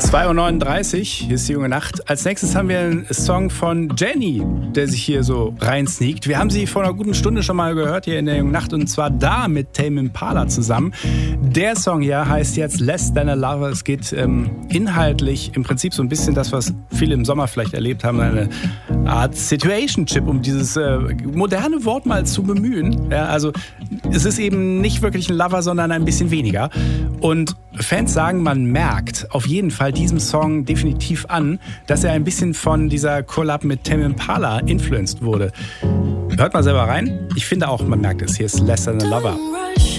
2:39 Uhr, hier ist die junge Nacht. Als nächstes haben wir einen Song von Jenny, der sich hier so reinsneakt. Wir haben sie vor einer guten Stunde schon mal gehört hier in der jungen Nacht und zwar da mit Tame Impala zusammen. Der Song hier heißt jetzt Less Than a Lover. Es geht inhaltlich im Prinzip so ein bisschen das, was viele im Sommer vielleicht erlebt haben, eine Art Situationship, um dieses moderne Wort mal zu bemühen. Ja, also es ist eben nicht wirklich ein Lover, sondern ein bisschen weniger. Und Fans sagen, man merkt auf jeden Fall diesem Song definitiv an, dass er ein bisschen von dieser Collab mit Tame Impala influenced wurde. Hört mal selber rein. Ich finde auch, man merkt es. Hier ist Less Than a Lover.